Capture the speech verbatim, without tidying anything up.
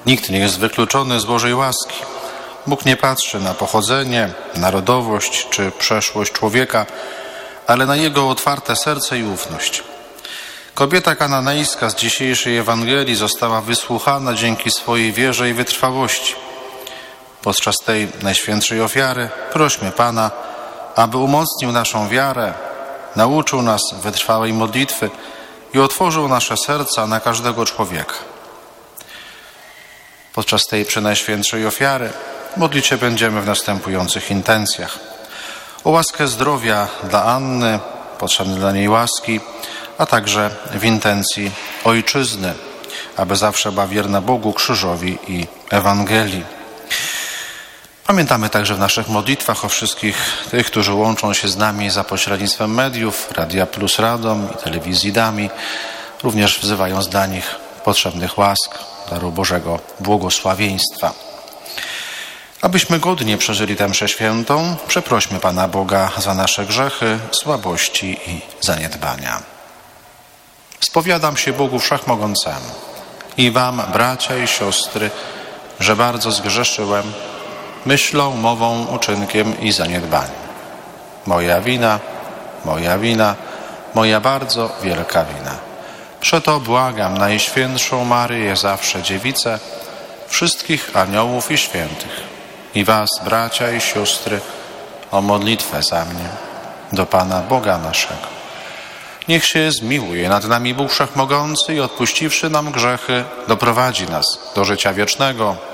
Nikt nie jest wykluczony z Bożej łaski. Bóg nie patrzy na pochodzenie, narodowość czy przeszłość człowieka, ale na jego otwarte serce i ufność. Kobieta kananejska z dzisiejszej Ewangelii została wysłuchana dzięki swojej wierze i wytrwałości. Podczas tej najświętszej ofiary prośmy Pana, aby umocnił naszą wiarę, nauczył nas wytrwałej modlitwy i otworzył nasze serca na każdego człowieka. Podczas tej przenajświętszej ofiary modlić się będziemy w następujących intencjach. O łaskę zdrowia dla Anny, potrzebne dla niej łaski, a także w intencji ojczyzny, aby zawsze była wierna Bogu, krzyżowi i Ewangelii. Pamiętamy także w naszych modlitwach o wszystkich tych, którzy łączą się z nami za pośrednictwem mediów, Radia Plus Radom i telewizji Dami, również wzywając dla nich potrzebnych łask, daru Bożego błogosławieństwa. Abyśmy godnie przeżyli tę mszę świętą, przeprośmy Pana Boga za nasze grzechy, słabości i zaniedbania. Spowiadam się Bogu Wszechmogącemu i wam, bracia i siostry, że bardzo zgrzeszyłem myślą, mową, uczynkiem i zaniedbaniem. Moja wina, moja wina, moja bardzo wielka wina. Przeto błagam Najświętszą Maryję, zawsze Dziewicę, wszystkich aniołów i świętych i was, bracia i siostry, o modlitwę za mnie do Pana Boga naszego. Niech się zmiłuje nad nami Bóg Wszechmogący i odpuściwszy nam grzechy, doprowadzi nas do życia wiecznego